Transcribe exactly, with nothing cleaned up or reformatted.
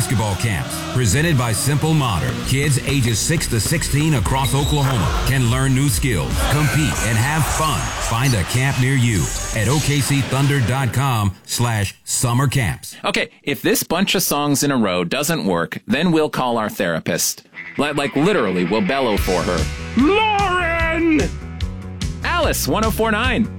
basketball camps presented by Simple Modern. Kids ages six to sixteen across Oklahoma can learn new skills, compete, and have fun. Find a camp near you at O K C Thunder dot com slash summer camps. Okay, if this bunch of songs in a row doesn't work, then we'll call our therapist. Like, like literally, we'll bellow for her. Lauren! Alice, one oh four point nine.